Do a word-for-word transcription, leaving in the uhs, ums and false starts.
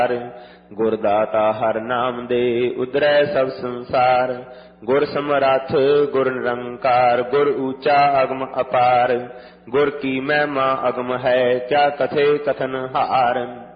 ਗੁਰ ਦਾਤਾ ਹਰਿ ਨਾਮ ਦੇ ਉਦਰੈ ਸਭ ਸੰਸਾਰ। ਗੁਰ ਸਮਰੱਥ ਗੁਰ ਨਿਰੰਕਾਰ ਗੁਰ ਊਚਾ ਅਗਮ ਅਪਾਰ। ਗੁਰ ਕੀ ਮਹਿਮਾ ਅਗਮ ਹੈ ਕਿਆ ਕਥੇ ਕਥਨ ਹਾਰ।